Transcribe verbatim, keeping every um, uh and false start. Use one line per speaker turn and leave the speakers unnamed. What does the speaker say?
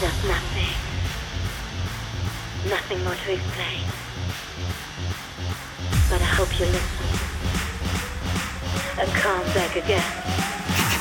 There's nothing, nothing more to explain. But I hope you listen and come back again.